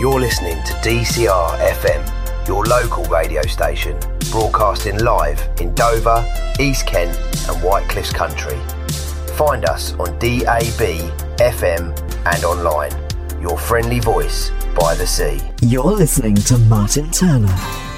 You're listening to DCR FM, your local radio station, broadcasting live in Dover, East Kent and White Cliffs Country. Find us on DAB, FM and online. Your friendly voice by the sea. You're listening to Martin Turner.